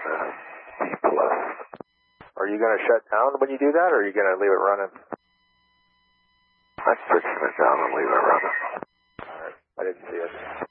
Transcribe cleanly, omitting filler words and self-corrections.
B+. Are you going to shut down when you do that, or are you going to leave it running? I'm switching it down and leave it running. All right. I didn't see it.